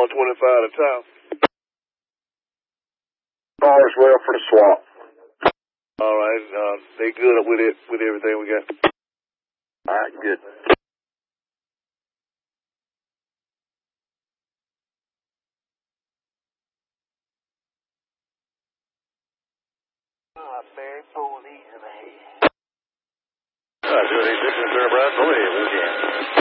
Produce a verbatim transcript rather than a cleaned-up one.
one twenty-five to town. All is well for the swap. All right, uh, they good with it, with everything we got. All right, good. Uh, Barry, pull these in the head. Uh, two eighty-six and Thoroughbred, believe, again.